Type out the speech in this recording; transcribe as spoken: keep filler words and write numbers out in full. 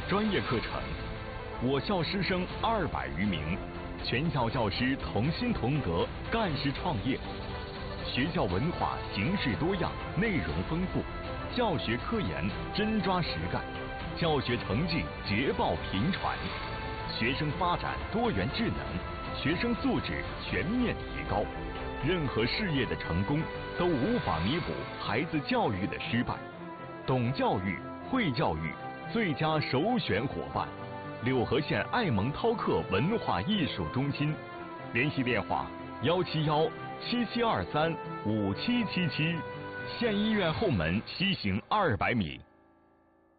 专业课程，我校师生二百余名，全校教师同心同德，干事创业。学校文化形式多样，内容丰富，教学科研真抓实干，教学成绩捷报频传，学生发展多元智能，学生素质全面提高。任何事业的成功都无法弥补孩子教育的失败。懂教育、会教育，最佳首选伙伴。柳河县爱蒙饕客文化艺术中心，联系电话：幺七幺七七二三五七七七，县医院后门西行二百米。